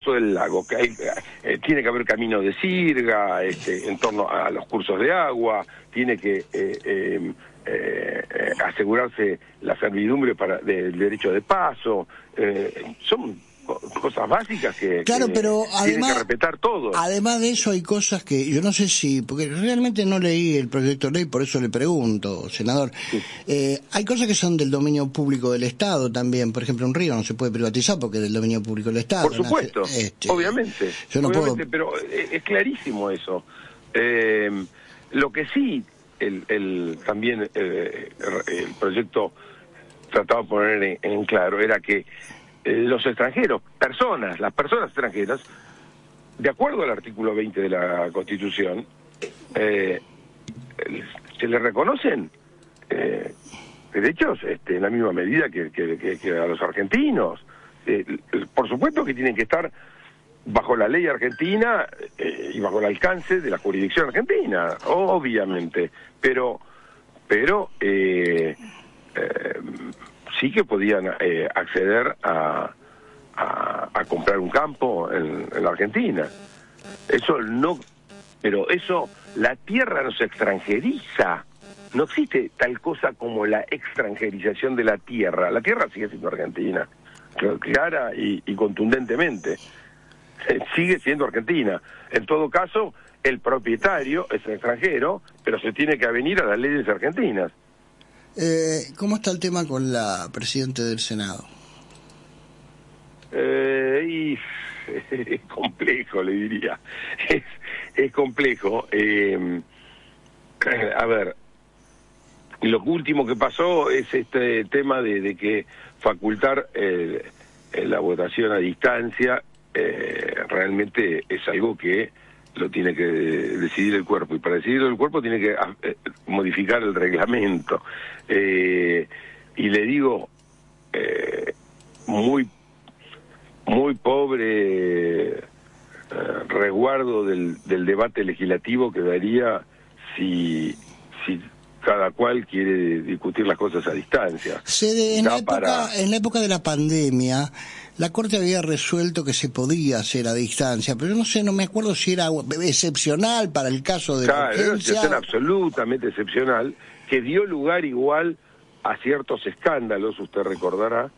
uso del lago, que tiene que haber camino de sirga, en torno a los cursos de agua, tiene que asegurarse la servidumbre del derecho de paso, son cosas básicas que pero tienen que respetar todos. Además de eso hay cosas que yo no sé si, porque realmente no leí el proyecto de ley, por eso le pregunto, senador. Sí. Hay cosas que son del dominio público del Estado también, por ejemplo un río no se puede privatizar porque es del dominio público del Estado. Por supuesto, obviamente, yo no puedo... pero es clarísimo eso. Lo que sí, también el proyecto trataba de poner en claro era que los extranjeros, las personas extranjeras, de acuerdo al artículo 20 de la Constitución, se les reconocen derechos en la misma medida que a los argentinos. Por supuesto que tienen que estar bajo la ley argentina y bajo el alcance de la jurisdicción argentina, obviamente, pero sí que podían acceder a comprar un campo en la Argentina. Eso no, pero eso, la tierra no se extranjeriza. No existe tal cosa como la extranjerización de la tierra. La tierra sigue siendo argentina, clara y contundentemente. Sigue siendo argentina. En todo caso, el propietario es extranjero, pero se tiene que avenir a las leyes argentinas. ¿Cómo está el tema con la presidenta del Senado? Es complejo, le diría. Es complejo. A ver, lo último que pasó es este tema de que facultar la votación a distancia realmente es algo que lo tiene que decidir el cuerpo, y para decidirlo el cuerpo tiene que modificar el reglamento. Y le digo, muy pobre resguardo del debate legislativo que daría si cada cual quiere discutir las cosas a distancia. En la época de la pandemia, la Corte había resuelto que se podía hacer a distancia, pero no me acuerdo si era excepcional para el caso de la urgencia. Era una situación absolutamente excepcional, que dio lugar igual a ciertos escándalos, usted recordará,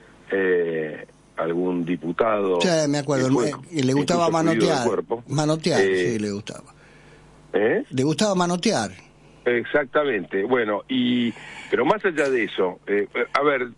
algún diputado... Sí, me acuerdo, le gustaba manotear. Manotear, sí, le gustaba. Le gustaba manotear. Exactamente. Bueno, pero más allá de eso, a ver,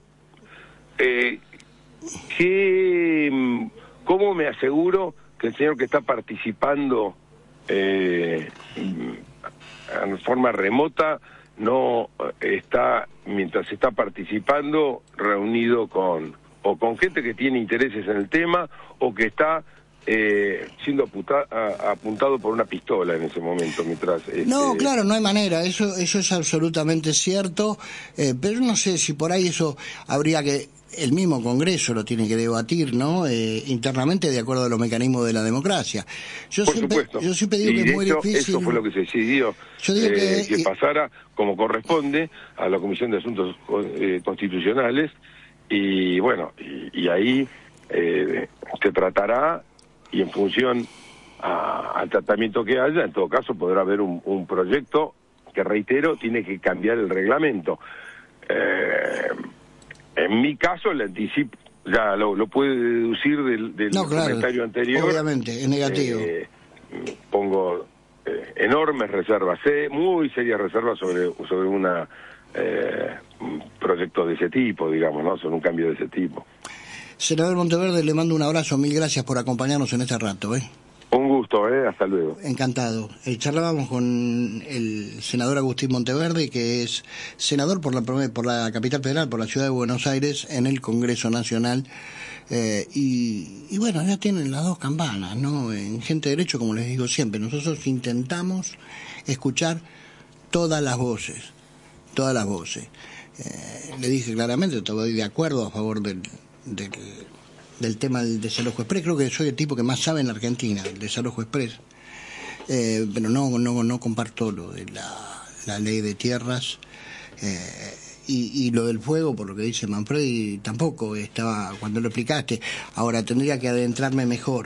¿cómo me aseguro que el señor que está participando en forma remota no está, mientras está participando, reunido con gente que tiene intereses en el tema, o que está siendo apuntado por una pistola en ese momento mientras... No, claro, no hay manera, eso es absolutamente cierto, pero no sé si por ahí eso habría que... El mismo Congreso lo tiene que debatir, ¿no? Internamente, de acuerdo a los mecanismos de la democracia. Yo siempre digo que es muy difícil... Eso fue lo que se decidió, que pasara como corresponde a la Comisión de Asuntos Constitucionales, y bueno, y ahí se tratará, y en función al tratamiento que haya, en todo caso podrá haber un proyecto que, reitero, tiene que cambiar el reglamento. En mi caso, el anticipo ya lo puede deducir del comentario anterior. Obviamente, es negativo. Pongo enormes reservas, muy serias reservas sobre un proyecto de ese tipo, digamos, ¿no? Sobre un cambio de ese tipo. Senador Monteverde, le mando un abrazo, mil gracias por acompañarnos en este rato. Un gusto, hasta luego. Encantado. Charlábamos con el senador Agustín Monteverde, que es senador por la capital federal, por la ciudad de Buenos Aires, en el Congreso Nacional. Y bueno, ya tienen las dos campanas, ¿no? En Gente de Derecho, como les digo siempre, nosotros intentamos escuchar todas las voces. Le dije claramente, estoy de acuerdo a favor del tema del desalojo exprés. Creo que soy el tipo que más sabe en la Argentina, el desalojo exprés. Pero no comparto lo de la ley de tierras, y lo del fuego, por lo que dice Manfredi, tampoco estaba cuando lo explicaste. Ahora tendría que adentrarme mejor